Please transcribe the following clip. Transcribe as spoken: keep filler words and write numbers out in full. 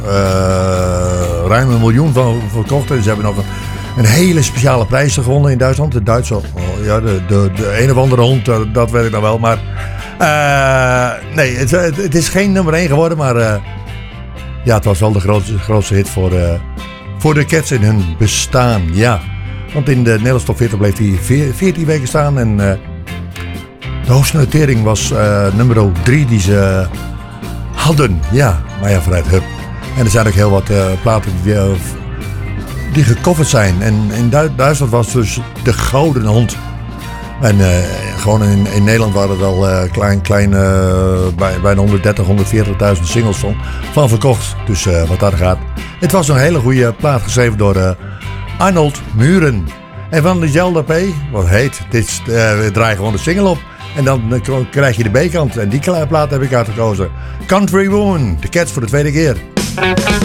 uh, ruim een miljoen van verkocht. En ze hebben nog een, een hele speciale prijs gewonnen in Duitsland. De Duitse, oh, ja, de, de, de een of andere hond, dat weet ik nou wel. Maar uh, nee, het, het, het is geen nummer één geworden. Maar uh, ja, het was wel de grootste, grootste hit voor, uh, voor de Cats in hun bestaan. Ja, want in de Nederlandse top veertig bleef hij veertien weken staan. En uh, de hoogste notering was uh, nummer drie die ze hadden. Ja, maar ja, vooruit, hup. En er zijn ook heel wat uh, platen die, uh, die gecoverd zijn. En in Du- Duitsland was dus de Gouden Hond. En uh, gewoon in, in Nederland waren er al uh, klein, klein, uh, bij, bijna honderddertig, honderdveertigduizend singles van, van verkocht. Dus uh, wat daar gaat. Het was een hele goede plaat geschreven door uh, Arnold Muren. En van dezelfde P, wat heet, dit is, uh, we draaien gewoon de single op. En dan uh, krijg je de B-kant. En die plaat heb ik uitgekozen. Country Woman, de Cats voor de tweede keer.